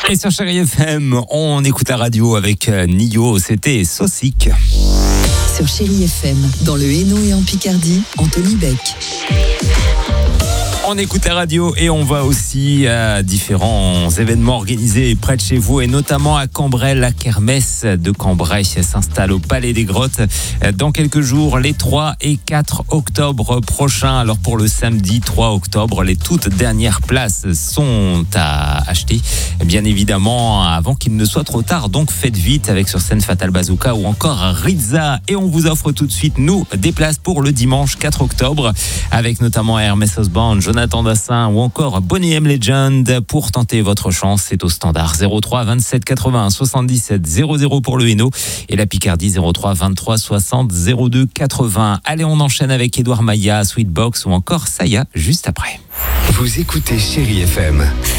Et sur Chérie FM, on écoute la radio avec Nio, c'était Saucic. Sur Chérie FM, dans le Hainaut et en Picardie, Anthony Beck. On écoute la radio et on va aussi à différents événements organisés près de chez vous et notamment à Cambrai. La kermesse de Cambrai s'installe au Palais des Grottes dans quelques jours, les 3 et 4 octobre prochains. Alors pour le samedi 3 octobre, les toutes dernières places sont à acheter, bien évidemment, avant qu'il ne soit trop tard. Donc faites vite avec sur scène Fatal Bazooka ou encore Rizza. Et on vous offre tout de suite, nous, des places pour le dimanche 4 octobre avec notamment Hermès Osborne, Jonathan Dassin ou encore Bonnie M. Legend. Pour tenter votre chance, c'est au standard 03 27 81 77 00 pour le Hainaut et la Picardie 03 23 60 02 80. Allez, on enchaîne avec Édouard Maillat, Sweetbox ou encore Saya juste après. Vous écoutez Chérie FM.